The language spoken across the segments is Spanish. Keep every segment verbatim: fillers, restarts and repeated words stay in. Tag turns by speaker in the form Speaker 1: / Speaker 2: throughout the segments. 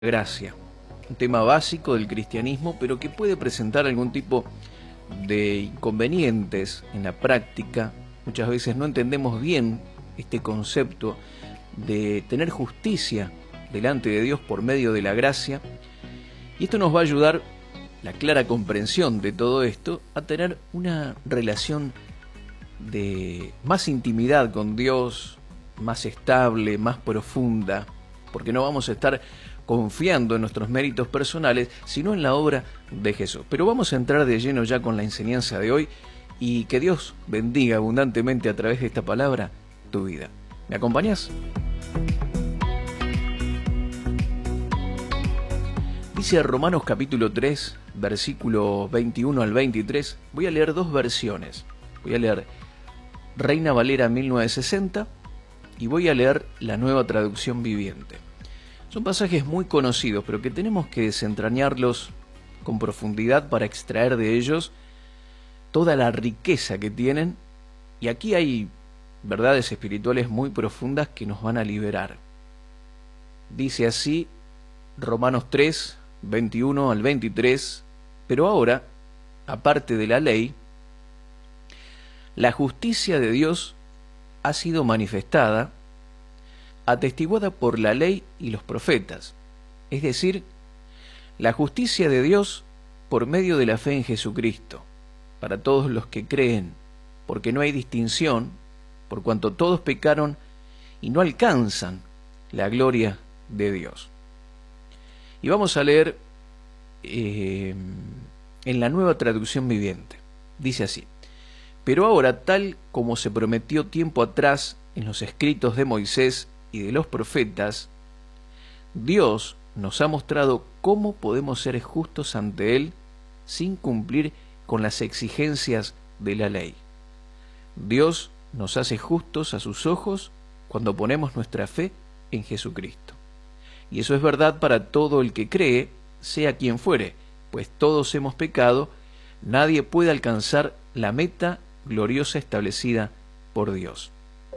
Speaker 1: Gracia, un tema básico del cristianismo, pero que puede presentar algún tipo de inconvenientes en la práctica. Muchas veces no entendemos bien este concepto de tener justicia delante de Dios por medio de la gracia, y esto nos va a ayudar, la clara comprensión de todo esto, a tener una relación de más intimidad con Dios, más estable, más profunda, porque no vamos a estar confiando en nuestros méritos personales, sino en la obra de Jesús. Pero vamos a entrar de lleno ya con la enseñanza de hoy, y que Dios bendiga abundantemente a través de esta palabra tu vida. ¿Me acompañás? Dice Romanos capítulo tres, versículo veintiuno al veintitrés. Voy a leer dos versiones. Voy a leer Reina Valera mil novecientos sesenta y voy a leer la Nueva Traducción Viviente. Son pasajes muy conocidos, pero que tenemos que desentrañarlos con profundidad para extraer de ellos toda la riqueza que tienen. Y aquí hay verdades espirituales muy profundas que nos van a liberar. Dice así Romanos tres, veintiuno al veintitrés: pero ahora, aparte de la ley, la justicia de Dios ha sido manifestada, atestiguada por la ley y los profetas, es decir, la justicia de Dios por medio de la fe en Jesucristo, para todos los que creen, porque no hay distinción, por cuanto todos pecaron y no alcanzan la gloria de Dios. Y vamos a leer eh, en la Nueva Traducción Viviente. Dice así: pero ahora, tal como se prometió tiempo atrás en los escritos de Moisés y de los profetas, Dios nos ha mostrado cómo podemos ser justos ante Él sin cumplir con las exigencias de la ley. Dios nos hace justos a sus ojos cuando ponemos nuestra fe en Jesucristo. Y eso es verdad para todo el que cree, sea quien fuere, pues todos hemos pecado, nadie puede alcanzar la meta gloriosa establecida por Dios.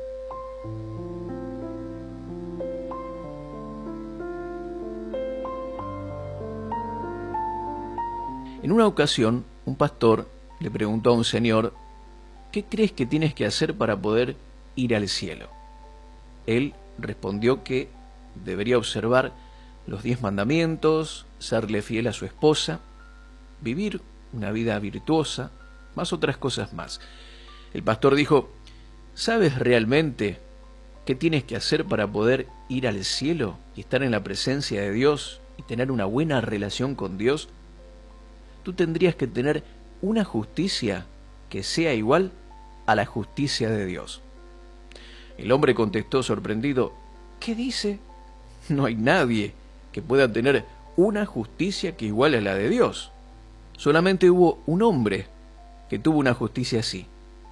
Speaker 1: En una ocasión, un pastor le preguntó a un señor: ¿qué crees que tienes que hacer para poder ir al cielo? Él respondió que debería observar los diez mandamientos, serle fiel a su esposa, vivir una vida virtuosa, más otras cosas más. El pastor dijo: ¿sabes realmente qué tienes que hacer para poder ir al cielo y estar en la presencia de Dios y tener una buena relación con Dios? Tú tendrías que tener una justicia que sea igual a la justicia de Dios. El hombre contestó sorprendido: ¿qué dice? No hay nadie que pueda tener una justicia que iguale a la de Dios. Solamente hubo un hombre que tuvo una justicia así.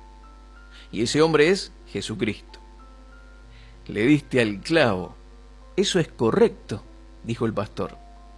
Speaker 1: Y ese hombre es Jesucristo. Le diste al clavo. Eso es correcto, dijo el pastor.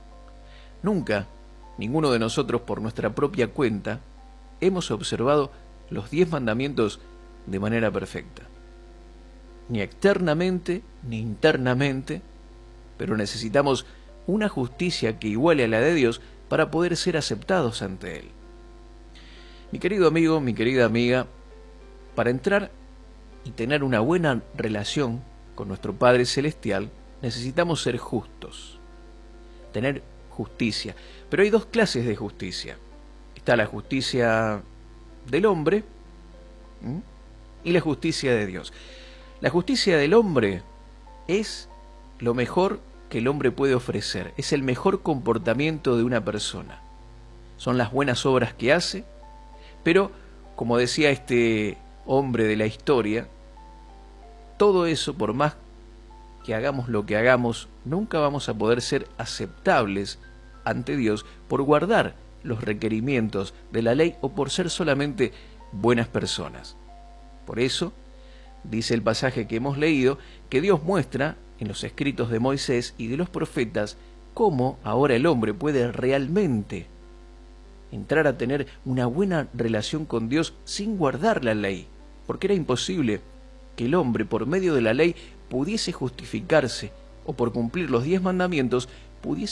Speaker 1: Nunca ninguno de nosotros, por nuestra propia cuenta, hemos observado los diez mandamientos de manera perfecta. Ni externamente, ni internamente, pero necesitamos una justicia que iguale a la de Dios para poder ser aceptados ante Él. Mi querido amigo, mi querida amiga, para entrar y tener una buena relación con nuestro Padre Celestial, necesitamos ser justos, tener justicia. Pero hay dos clases de justicia. Está la justicia del hombre ¿m? y la justicia de Dios. La justicia del hombre es lo mejor que el hombre puede ofrecer, es el mejor comportamiento de una persona. Son las buenas obras que hace, pero, como decía este hombre de la historia, todo eso, por más que hagamos lo que hagamos, nunca vamos a poder ser aceptables ante Dios por guardar los requerimientos de la ley o por ser solamente buenas personas. Por eso, dice el pasaje que hemos leído, que Dios muestra en los escritos de Moisés y de los profetas cómo ahora el hombre puede realmente entrar a tener una buena relación con Dios sin guardar la ley, porque era imposible que el hombre por medio de la ley pudiese justificarse o por cumplir los diez mandamientos pudiese